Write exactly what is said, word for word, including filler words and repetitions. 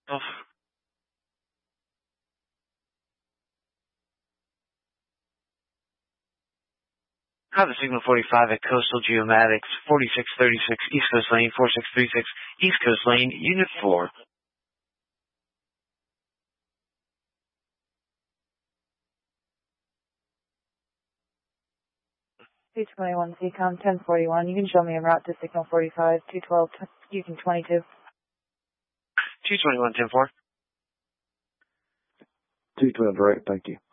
Off. Have the signal forty-five at Coastal Geomatics, forty-six thirty-six East Coast Lane, four six three six East Coast Lane, Unit four. two twenty-one C COM ten forty-one. You can show me a route to signal forty-five, two twelve, Houston twenty-two. two twenty-one ten four. two twelve, direct, thank you.